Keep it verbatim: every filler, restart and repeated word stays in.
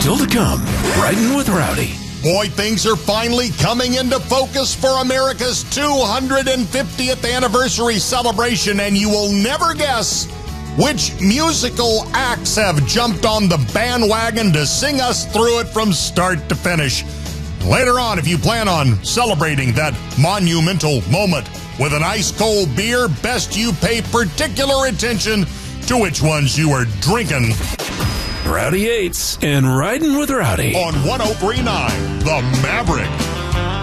Still to come, Riding with Rowdy. Boy, things are finally coming into focus for America's two hundred fiftieth anniversary celebration, and you will never guess which musical acts have jumped on the bandwagon to sing us through it from start to finish. Later on, if you plan on celebrating that monumental moment with an ice-cold beer, best you pay particular attention to which ones you are drinking. Rowdy Yates and Riding with Rowdy On one oh three point nine, The Maverick.